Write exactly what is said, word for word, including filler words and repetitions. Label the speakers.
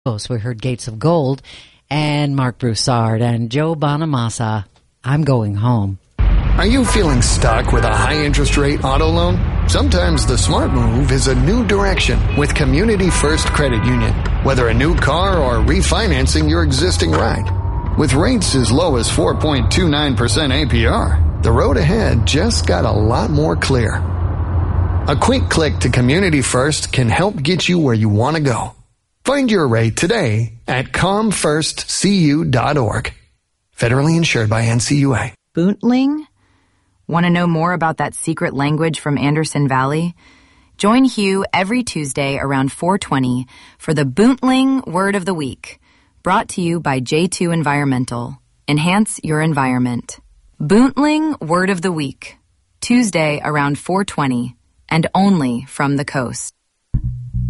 Speaker 1: We heard Gates of Gold and Mark Broussard and Joe Bonamassa. I'm going home.
Speaker 2: Are you feeling stuck with a high interest rate auto loan? Sometimes the smart move is a new direction with Community First Credit Union. Whether a new car or refinancing your existing ride. With rates as low as four point two nine percent A P R, the road ahead just got a lot more clear. A quick click to Community First can help get you where you want to go. Find your rate today at com first c u dot org. Federally insured by N C U A.
Speaker 3: Boontling? Want to know more about that secret language from Anderson Valley? Join Hugh every Tuesday around four twenty for the Boontling Word of the Week, brought to you by J two Environmental. Enhance your environment. Boontling Word of the Week, Tuesday around four twenty, and only from the coast.